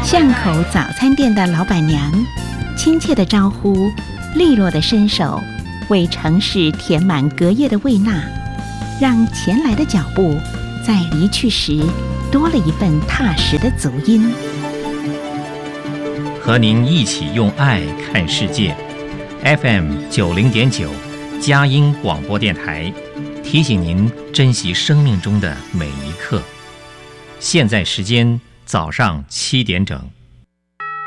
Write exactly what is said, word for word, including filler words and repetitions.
巷口早餐店的老板娘，亲切的招呼，利落的伸手，为城市填满隔夜的胃纳，让前来的脚步在离去时多了一份踏实的足音。 和您一起用爱看世界 ，F M 九零点九，佳音广播电台，提醒您珍惜生命中的每一刻。现在时间早上七点整。